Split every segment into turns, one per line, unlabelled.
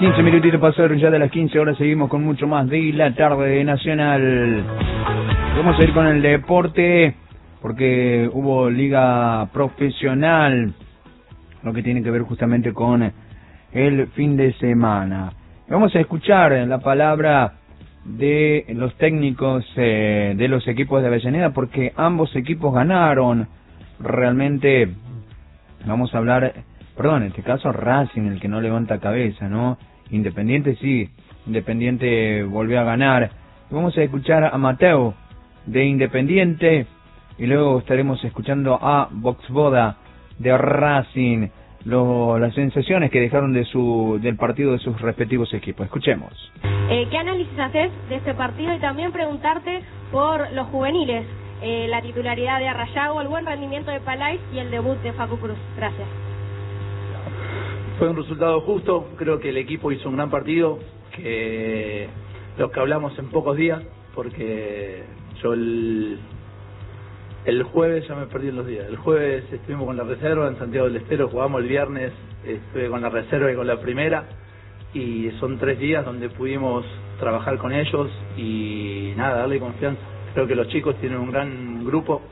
15 minutitos pasaron ya de las 15 horas, seguimos con mucho más de la tarde nacional. Vamos a ir con el deporte, porque hubo liga profesional, lo que tiene que ver justamente con el fin de semana. Vamos a escuchar la palabra de los técnicos de los equipos de Avellaneda, porque ambos equipos ganaron. Realmente vamos a hablar, en este caso Racing, el que no levanta cabeza, ¿no? Independiente sí, Independiente volvió a ganar. Vamos a escuchar a Mateo de Independiente y luego estaremos escuchando a Voxboda de Racing, las sensaciones que dejaron del partido de sus respectivos equipos. Escuchemos.
¿Qué análisis haces de este partido? Y también preguntarte por los juveniles, la titularidad de Arrayago, el buen rendimiento de Palais y el debut de Facu Cruz. Gracias.
Fue un resultado justo, creo que el equipo hizo un gran partido, que los que hablamos en pocos días, porque yo el jueves ya me perdí en los días. El jueves estuvimos con la reserva en Santiago del Estero, jugamos el viernes, estuve con la reserva y con la primera, y son 3 días donde pudimos trabajar con ellos y nada, darle confianza. Creo que los chicos tienen un gran grupo,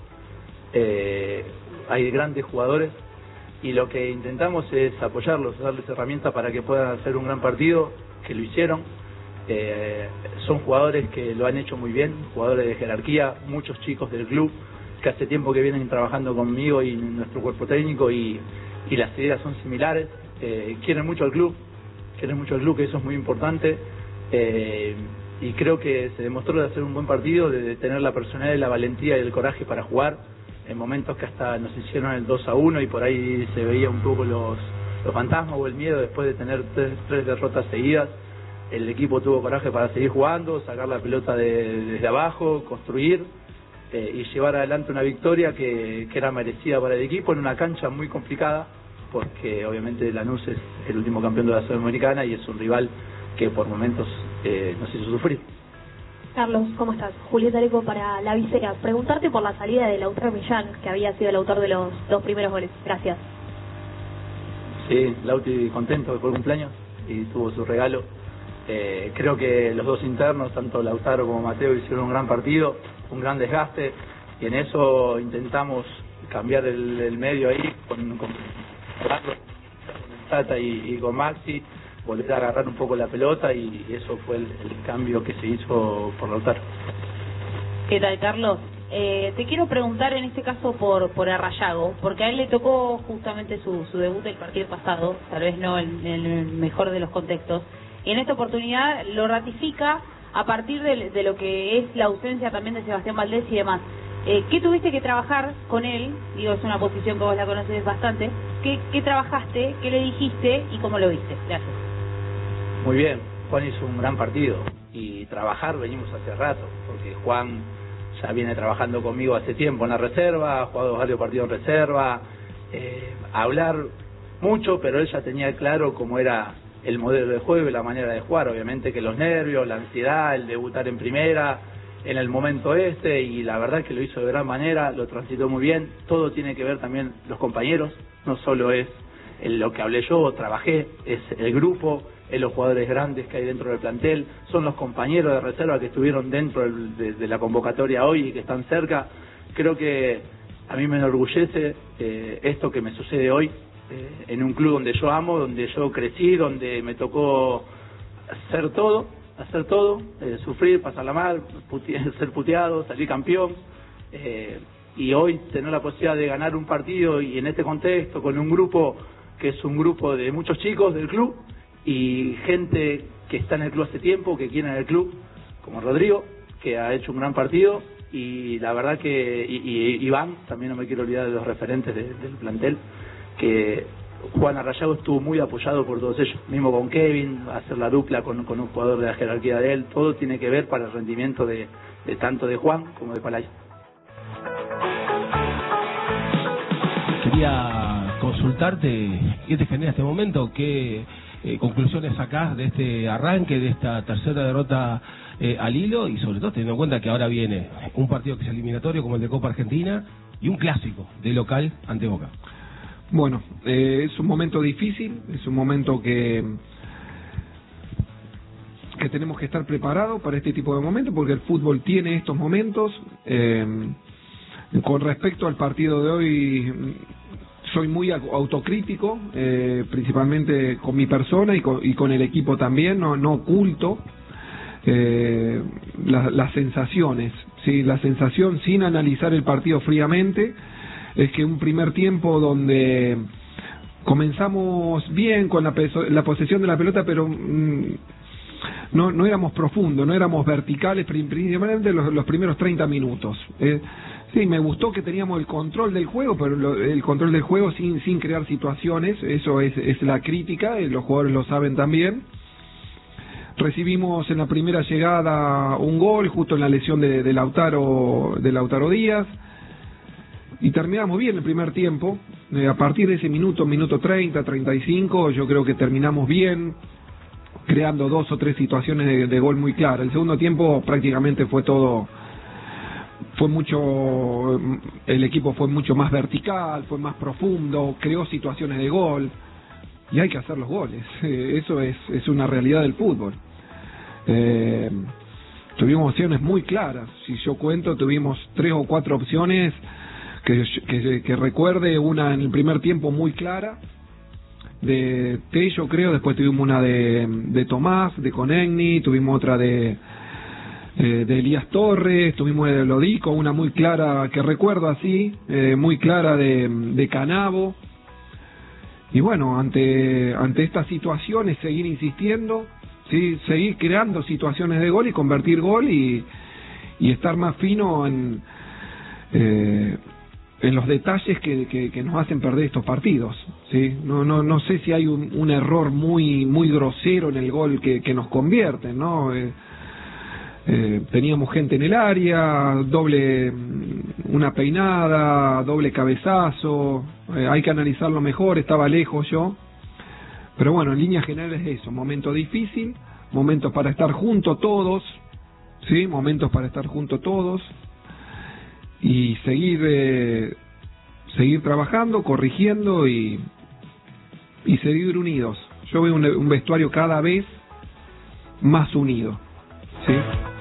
hay grandes jugadores, y lo que intentamos es apoyarlos, darles herramientas para que puedan hacer un gran partido, que lo hicieron. Son jugadores que lo han hecho muy bien, jugadores de jerarquía, muchos chicos del club que hace tiempo que vienen trabajando conmigo y nuestro cuerpo técnico, y las ideas son similares. Quieren mucho al club, que eso es muy importante, y creo que se demostró de hacer un buen partido, de tener la personalidad, la valentía y el coraje para jugar en momentos que hasta nos hicieron el 2-1 y por ahí se veía un poco los fantasmas o el miedo después de tener tres derrotas seguidas. El equipo tuvo coraje para seguir jugando, sacar la pelota desde abajo, construir y llevar adelante una victoria que era merecida para el equipo en una cancha muy complicada, porque obviamente Lanús es el último campeón de la Sudamericana y es un rival que por momentos nos hizo sufrir.
Carlos, ¿cómo estás? Julieta Areco para La Visera. Preguntarte por la salida de Lautaro Millán, que había sido el autor de los 2 primeros goles. Gracias.
Sí, Lauti contento por el cumpleaños y tuvo su regalo. Creo que los dos internos, tanto Lautaro como Mateo, hicieron un gran partido, un gran desgaste, y en eso intentamos cambiar el medio ahí con Tata y con Maxi, volver a agarrar un poco la pelota, y eso fue el cambio que se hizo por Lautaro.
¿Qué tal, Carlos? Te quiero preguntar en este caso por Arrayago, porque a él le tocó justamente su debut el partido pasado, tal vez no en el mejor de los contextos, y en esta oportunidad lo ratifica a partir de lo que es la ausencia también de Sebastián Valdés y demás. ¿Qué tuviste que trabajar con él? Digo, es una posición que vos la conoces bastante. ¿Qué trabajaste? ¿Qué le dijiste? ¿Y cómo lo viste? Gracias.
Muy bien, Juan hizo un gran partido, y trabajar venimos hace rato, porque Juan ya viene trabajando conmigo hace tiempo en la reserva, ha jugado varios partidos en reserva, hablar mucho, pero él ya tenía claro cómo era el modelo de juego y la manera de jugar. Obviamente que los nervios, la ansiedad, el debutar en primera en el momento y la verdad que lo hizo de gran manera, lo transitó muy bien. Todo tiene que ver también los compañeros, no solo es lo que hablé yo, trabajé, es el grupo, es los jugadores grandes que hay dentro del plantel, son los compañeros de reserva que estuvieron dentro de la convocatoria hoy y que están cerca. Creo que a mí me enorgullece esto que me sucede hoy, en un club donde yo amo, donde yo crecí, donde me tocó hacer todo, sufrir, pasarla mal, ser puteado, salir campeón, y hoy tener la posibilidad de ganar un partido, y en este contexto con un grupo que es un grupo de muchos chicos del club y gente que está en el club hace tiempo, que quiere en el club, como Rodrigo, que ha hecho un gran partido, y la verdad que y Iván, también no me quiero olvidar de los referentes del plantel, que Juan Arrayago estuvo muy apoyado por todos ellos, mismo con Kevin, hacer la dupla con un jugador de la jerarquía de él, todo tiene que ver para el rendimiento de tanto de Juan como de Palay.
Quería consultarte qué te genera este momento, qué conclusiones sacás de este arranque, de esta tercera derrota al hilo, y sobre todo teniendo en cuenta que ahora viene un partido que es eliminatorio como el de Copa Argentina y un clásico de local ante Boca.
Bueno, es un momento difícil, es un momento que tenemos que estar preparados para este tipo de momentos, porque el fútbol tiene estos momentos. Con respecto al partido de hoy, soy muy autocrítico, principalmente con mi persona y con el equipo también, no oculto las sensaciones. Sí, la sensación, sin analizar el partido fríamente, es que un primer tiempo donde comenzamos bien con la posesión de la pelota, pero no éramos profundos, no éramos verticales, principalmente los primeros 30 minutos. Sí, me gustó que teníamos el control del juego, pero el control del juego sin crear situaciones. Eso es la crítica, los jugadores lo saben también. Recibimos en la primera llegada un gol justo en la lesión de Lautaro Díaz, y terminamos bien el primer tiempo. A partir de ese minuto 30, 35, yo creo que terminamos bien, creando 2 o 3 situaciones de gol muy claras. El segundo tiempo prácticamente el equipo fue mucho más vertical, fue más profundo, creó situaciones de gol, y hay que hacer los goles. Eso es una realidad del fútbol. Tuvimos opciones muy claras. Si yo cuento, tuvimos 3 o 4 opciones que recuerde, una en el primer tiempo muy clara de Tello, creo, después tuvimos una de Tomás, de Conegni, tuvimos otra de Elías Torres, tuvimos de Lodico, una muy clara que recuerdo así, muy clara de Canavo. Y bueno, ante estas situaciones, seguir insistiendo, ¿sí? Seguir creando situaciones de gol y convertir gol, y estar más fino en los detalles que nos hacen perder estos partidos, ¿sí? No sé si hay un error muy grosero en el gol que nos convierte, ¿no? Teníamos gente en el área, una peinada, doble cabezazo, hay que analizarlo mejor, estaba lejos yo, pero bueno, en líneas generales es eso, momento difícil, momentos para estar juntos todos, ¿sí? Momentos para estar juntos todos, y seguir trabajando, corrigiendo y seguir unidos. Yo veo un vestuario cada vez más unido, ¿sí?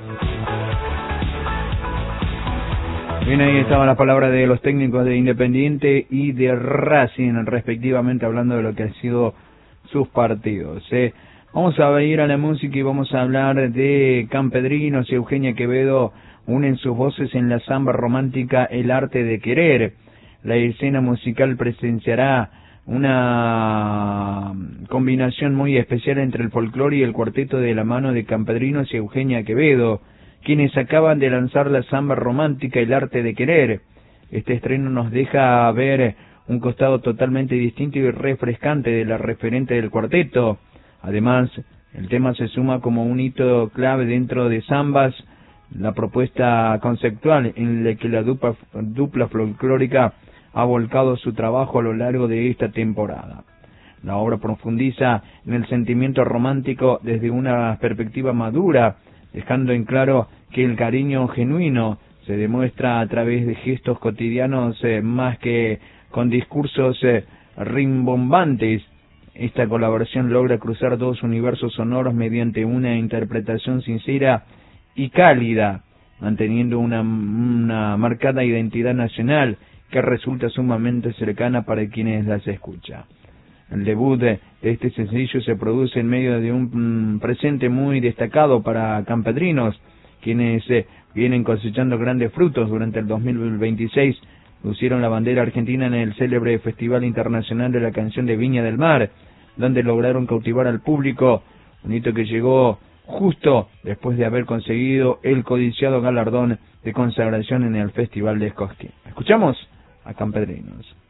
Bien, ahí estaban las palabras de los técnicos de Independiente y de Racing, respectivamente, hablando de lo que han sido sus partidos. Vamos a ir a la música y vamos a hablar de Campedrinos y Eugenia Quevedo. Unen sus voces en la samba romántica El arte de querer. La escena musical presenciará una combinación muy especial entre el folclore y el cuarteto de la mano de Campedrinos y Eugenia Quevedo, quienes acaban de lanzar la samba romántica El arte de querer. Este estreno nos deja ver un costado totalmente distinto y refrescante de la referente del cuarteto. Además, el tema se suma como un hito clave dentro de Zambas, la propuesta conceptual en la que la dupla folclórica ha volcado su trabajo a lo largo de esta temporada. La obra profundiza en el sentimiento romántico desde una perspectiva madura, dejando en claro que el cariño genuino se demuestra a través de gestos cotidianos más que con discursos rimbombantes. Esta colaboración logra cruzar 2 universos sonoros mediante una interpretación sincera y cálida, manteniendo una marcada identidad nacional que resulta sumamente cercana para quienes las escuchan. El debut de este sencillo se produce en medio de un presente muy destacado para Campedrinos, quienes vienen cosechando grandes frutos. Durante el 2026 lucieron la bandera argentina en el célebre Festival Internacional de la Canción de Viña del Mar, donde lograron cautivar al público, un hito que llegó justo después de haber conseguido el codiciado galardón de consagración en el Festival de Cosquín. Escuchamos a Campedrinos.